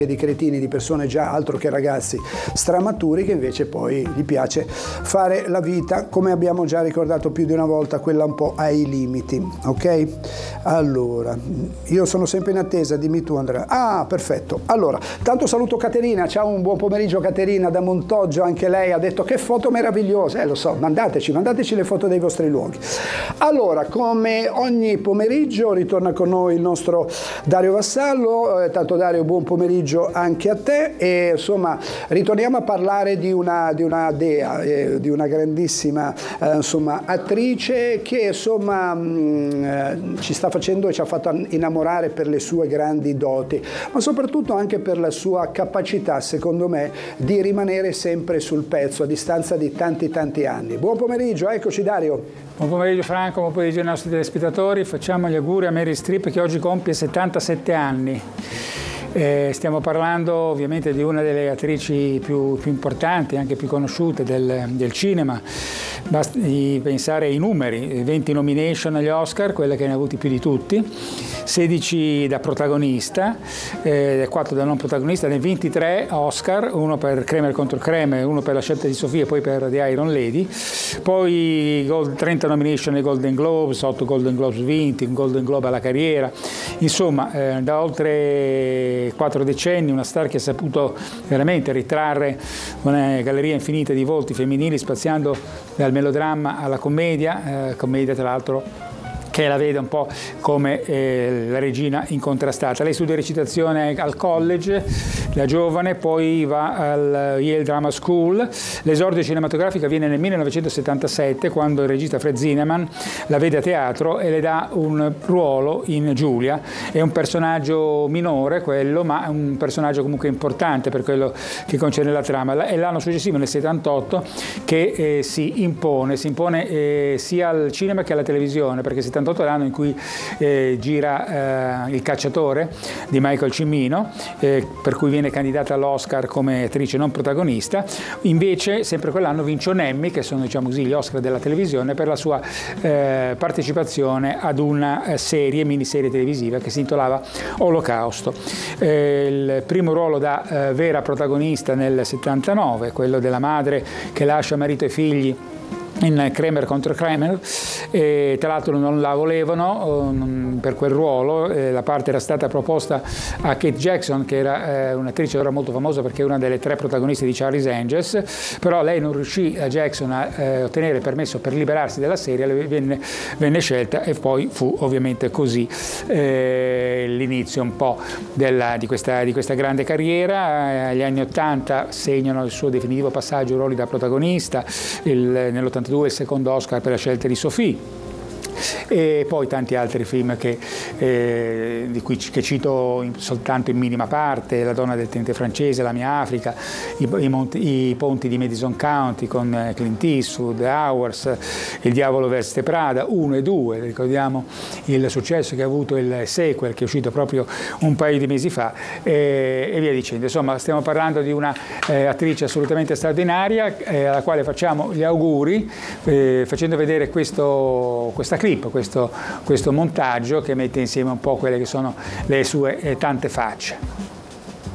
di cretini, di persone già altro che ragazzi stramaturi, che invece poi gli piace fare la vita, come abbiamo già ricordato più di una volta, quella un po' ai limiti, ok? Allora, io sono sempre in attesa, dimmi tu Andrea. Ah, perfetto. Allora, tanto saluto Caterina, ciao, un buon pomeriggio Caterina da Montoggio, anche lei ha detto che foto meravigliose, lo so, mandateci le foto dei vostri luoghi. Allora, come ogni pomeriggio ritorna con noi il nostro Dario Vassallo, tanto Dario, buon pomeriggio anche a te, e insomma ritorniamo a parlare di una dea, di una grandissima insomma attrice che insomma ci sta facendo e ci ha fatto innamorare per le sue grandi doti, ma soprattutto anche per la sua capacità, secondo me, di rimanere sempre sul pezzo a distanza di tanti anni. Buon pomeriggio, eccoci Dario. Buon pomeriggio Franco, buon pomeriggio ai nostri telespettatori, facciamo gli auguri a Meryl Streep che oggi compie 77 anni. Stiamo parlando ovviamente di una delle attrici più importanti, anche più conosciute del cinema. Basti pensare ai numeri: 20 nomination agli Oscar, quella che ne ha avuti più di tutti, 16 da protagonista, 4 da non protagonista, ne 23 Oscar, uno per Kramer contro Kramer, uno per La scelta di Sofia e poi per The Iron Lady, poi 30 nomination ai Golden Globes, 8 Golden Globes vinti, un Golden Globe alla carriera, insomma da oltre 4 decenni una star che ha saputo veramente ritrarre una galleria infinita di volti femminili, spaziando dal melodramma alla commedia, commedia tra l'altro che la vede un po' come la regina incontrastata. Lei studia recitazione al college, da giovane, poi va al Yale Drama School. L'esordio cinematografico avviene nel 1977, quando il regista Fred Zinnemann la vede a teatro e le dà un ruolo in Giulia. È un personaggio minore quello, ma è un personaggio comunque importante per quello che concerne la trama. È l'anno successivo, nel 78, che si impone sia al cinema che alla televisione, perché 78 è l'anno in cui gira Il cacciatore di Michael Cimino, per cui viene candidata all'Oscar come attrice non protagonista. Invece sempre quell'anno vince un Emmy, che sono diciamo così gli Oscar della televisione, per la sua partecipazione ad una miniserie televisiva che si intitolava Olocausto. Il primo ruolo da vera protagonista nel 79, quello della madre che lascia marito e figli in Kramer contro Kramer, e tra l'altro non la volevano per quel ruolo. La parte era stata proposta a Kate Jackson, che era un'attrice ora molto famosa perché è una delle 3 protagoniste di Charlie's Angels, però lei non riuscì, a Jackson, a ottenere permesso per liberarsi della serie, venne scelta e poi fu ovviamente così l'inizio un po' di questa grande carriera. Gli anni 80 segnano il suo definitivo passaggio ai ruoli da protagonista, nell'82 il secondo Oscar per La scelta di Sophie, e poi tanti altri film che cito soltanto in minima parte: La donna del tenente francese, La mia Africa, i ponti di Madison County con Clint Eastwood, Hours, Il diavolo veste Prada 1 e 2, ricordiamo il successo che ha avuto il sequel che è uscito proprio un paio di mesi fa, e via dicendo. Insomma, stiamo parlando di una attrice assolutamente straordinaria, alla quale facciamo gli auguri facendo vedere questa clip, questo montaggio che mette insieme un po' quelle che sono le sue tante facce.